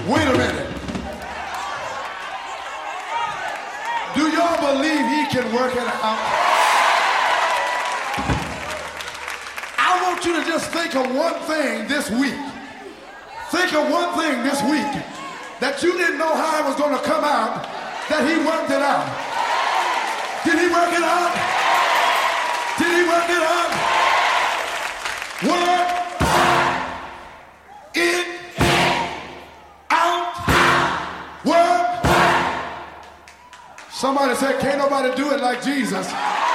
Wait a minute. Do y'all believe he can work it out? I want you to just think of one thing this week. Think of one thing this week that you didn't know how it was going to come out, that he worked it out. Did he work it out? Did he work it out? Work it out. Work. Somebody said, can't nobody do it like Jesus.